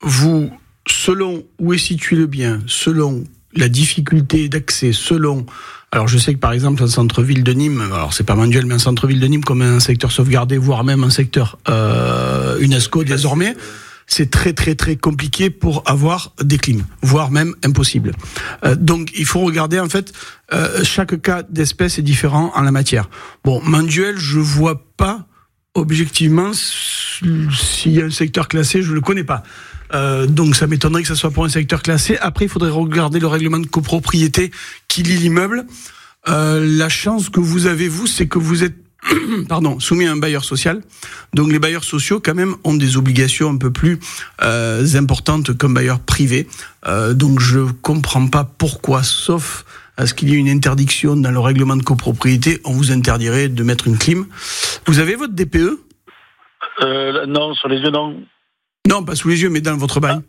selon où est situé le bien, selon la difficulté d'accès, alors je sais que par exemple un centre-ville de Nîmes, alors c'est pas Manduel mais un centre-ville de Nîmes comme un secteur sauvegardé, voire même un secteur UNESCO désormais, c'est très très très compliqué pour avoir des clims, voire même impossible. Donc il faut regarder en fait, chaque cas d'espèce est différent en la matière. Bon, Manduel, je vois pas objectivement s'il y a un secteur classé, je le connais pas. Donc ça m'étonnerait que ça soit pour un secteur classé. Après, il faudrait regarder le règlement de copropriété qui lie l'immeuble. La chance que vous avez, vous, c'est que vous êtes soumis à un bailleur social. Donc les bailleurs sociaux, quand même, ont des obligations un peu plus importantes qu'un bailleur privé. Donc je comprends pas pourquoi, sauf à ce qu'il y ait une interdiction dans le règlement de copropriété, on vous interdirait de mettre une clim. Vous avez votre DPE ? Non, sur les yeux, non. Non, pas sous les yeux, mais dans votre bail.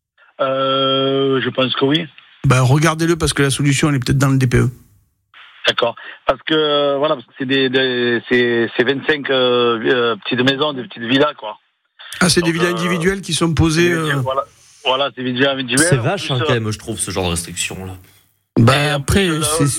Je pense que oui. Regardez-le parce que la solution, elle est peut-être dans le DPE. D'accord. Parce que c'est 25 petites maisons, des petites villas, quoi. Ah, c'est donc, des villas individuelles qui sont posées. Voilà, c'est des villas individuelles. C'est vache, quand même, je trouve, ce genre de restriction là. Après,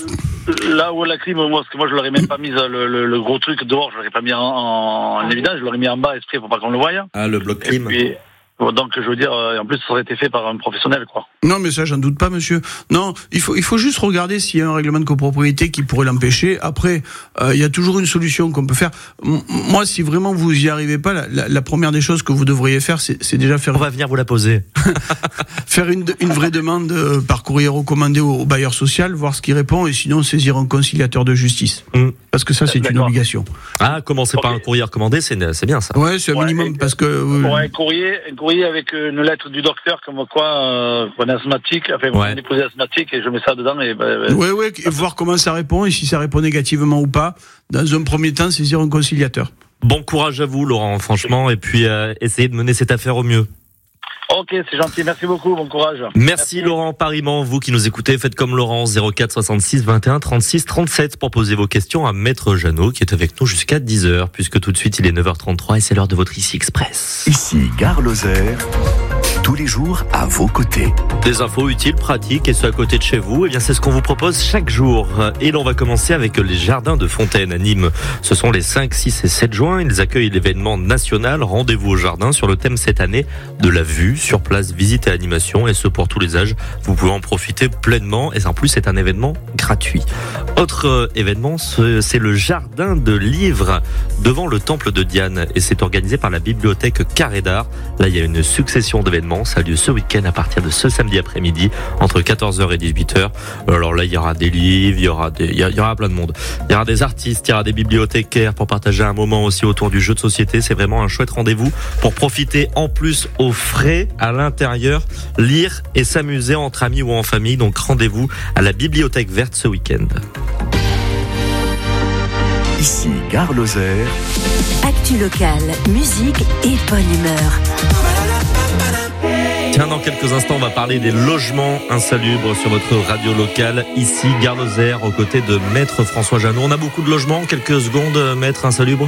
là où la clim, moi je l'aurais même pas mis le gros truc dehors, je l'aurais pas mis en évidence, je l'aurais mis en bas exprès pour pas qu'on le voie. Ah, le bloc clim. Donc je veux dire, en plus ça aurait été fait par un professionnel, quoi. Non, mais ça j'en doute pas, monsieur. Non, il faut juste regarder s'il y a un règlement de copropriété qui pourrait l'empêcher. Après, il y a toujours une solution qu'on peut faire. Moi, si vraiment vous y arrivez pas, la première des choses que vous devriez faire, c'est déjà faire. On va venir vous la poser. Faire une vraie demande par courrier recommandé au bailleur social, voir ce qu'il répond, et sinon saisir un conciliateur de justice. Parce que ça, c'est une obligation. Ah, commencer par un courrier recommandé, c'est bien ça. Ouais, c'est un minimum parce que. Un courrier avec une lettre du docteur comme quoi on est asthmatique, on est déposé asthmatique et je mets ça dedans. Et voir comment ça répond et si ça répond négativement ou pas. Dans un premier temps, saisir un conciliateur. Bon courage à vous, Laurent, franchement, et puis essayez de mener cette affaire au mieux. Ok, c'est gentil, merci beaucoup, bon courage. Merci Laurent Pariman, vous qui nous écoutez, faites comme Laurent, 04 66 21 36 37 pour poser vos questions à Maître Jeannot qui est avec nous jusqu'à 10h, puisque tout de suite il est 9h33 et c'est l'heure de votre Ici Express. Ici Gare Lozère, tous les jours à vos côtés. Des infos utiles, pratiques et ce à côté de chez vous, bien c'est ce qu'on vous propose chaque jour. Et l'on va commencer avec les Jardins de Fontaine à Nîmes. Ce sont les 5, 6 et 7 juin, ils accueillent l'événement national Rendez-vous au Jardin sur le thème cette année de la vue. Sur place, visite et animation, et ce pour tous les âges. Vous pouvez en profiter pleinement, et en plus c'est un événement gratuit. Autre événement, c'est le jardin de livres devant le temple de Diane, et c'est organisé par la bibliothèque Carré d'Art. Là, il y a une succession d'événements, ça a lieu ce week-end à partir de ce samedi après-midi, entre 14h et 18h. Alors là, il y aura des livres, il y aura plein de monde. Il y aura des artistes, il y aura des bibliothécaires pour partager un moment aussi autour du jeu de société. C'est vraiment un chouette rendez-vous pour profiter en plus aux frais à l'intérieur, lire et s'amuser entre amis ou en famille. Donc rendez-vous à la Bibliothèque Verte ce week-end. Ici Gare Lozère. Actu locale, musique et bonne humeur. Tiens, dans quelques instants, on va parler des logements insalubres sur votre radio locale. Ici Gare Lozère, aux côtés de Maître François Jeannot. On a beaucoup de logements, quelques secondes, Maître insalubre.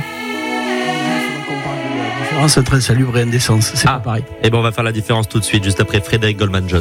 Entre insalubre et indécence, c'est pas pareil. Et on va faire la différence tout de suite, juste après Frédéric Goldman-Jones.